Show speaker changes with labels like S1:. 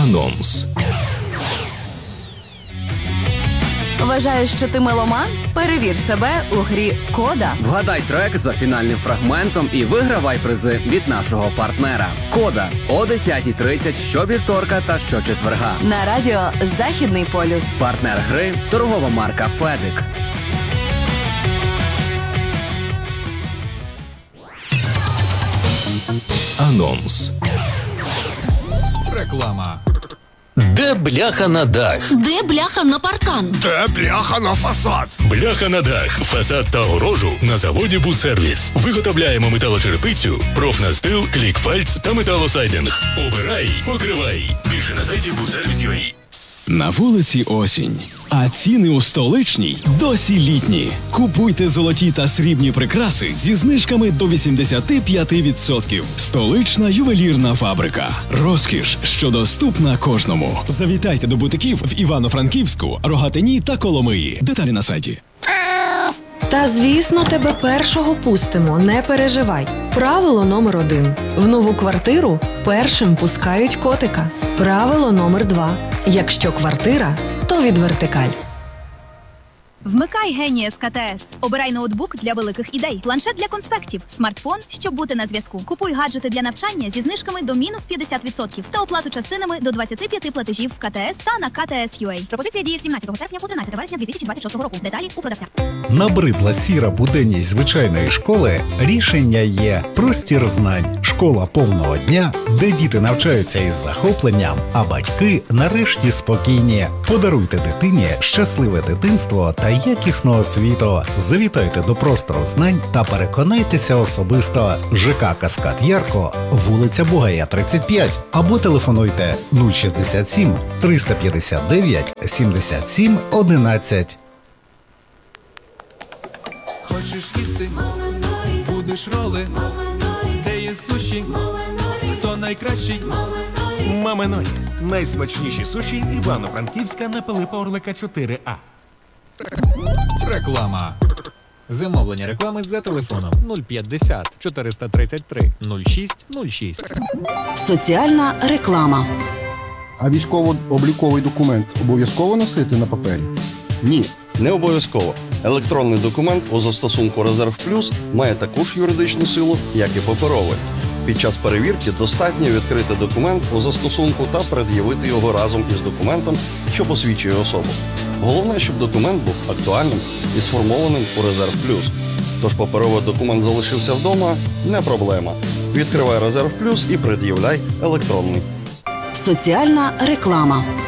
S1: Анонс.
S2: Вважаєш, що ти меломан? Перевір себе у грі «Кода».
S3: Вгадай трек за фінальним фрагментом і вигравай призи від нашого партнера. «Кода» о 10:30 щовівторка та щочетверга.
S2: На радіо «Західний полюс».
S3: Партнер гри – торгова марка «Федик».
S1: Анонс.
S4: Реклама.
S5: Де бляха на дах?
S6: Де бляха на паркан?
S7: Де бляха на фасад?
S5: Бляха на дах, фасад та огорожу на заводі «Будсервіс». Виготовляємо металочерепицю, профнастил, клікфальц та металосайдинг. Обирай, покривай. Більше на сайті Будсервіс.ua.
S8: На вулиці осінь, а ціни у столичній досі літні. Купуйте золоті та срібні прикраси зі знижками до 85%. Столична ювелірна фабрика. Розкіш, що доступна кожному. Завітайте до бутиків в Івано-Франківську, Рогатині та Коломиї. Деталі на сайті.
S9: Та, звісно, тебе першого пустимо, не переживай. Правило номер 1. В нову квартиру першим пускають котика. Правило номер 2. Якщо квартира, то від вертикаль.
S10: Вмикай Genius КТС. Обирай ноутбук для великих ідей, планшет для конспектів, смартфон, щоб бути на зв'язку. Купуй гаджети для навчання зі знижками до мінус 50% та оплату частинами до 25 платежів в КТС та на КТС.UA. Пропозиція діє з 17 серпня по 13 вересня 2026 року. Деталі у продавця.
S11: Набридла сіра буденність звичайної школи? Рішення є. Простір знань. Школа повного дня, де діти навчаються із захопленням, а батьки нарешті спокійні. Подаруйте дитині щасливе дитинство та якісну освіту. Завітайте до простору знань та переконайтеся особисто. ЖК «Каскад Ярко», вулиця Бугая, 35. Або телефонуйте 067 359 77 11.
S4: Хочеш їсти? Будеш роли? Де є суші? Хто найкращий?
S7: Маминої. Найсмачніші суші Івано-Франківська на Пилипа Орлика 4А.
S4: Реклама. Замовлення реклами за телефоном 050 433 0606.
S6: Соціальна реклама.
S12: А військово-обліковий документ обов'язково носити на папері?
S13: Ні, не обов'язково. Електронний документ у застосунку «Резерв Плюс» має таку ж юридичну силу, як і паперовий. Під час перевірки достатньо відкрити документ у застосунку та пред'явити його разом із документом, що посвідчує особу. Головне, щоб документ був актуальним і сформованим у «Резерв Плюс». Тож паперовий документ залишився вдома – не проблема. Відкривай «Резерв Плюс» і пред'являй електронний.
S6: Соціальна реклама.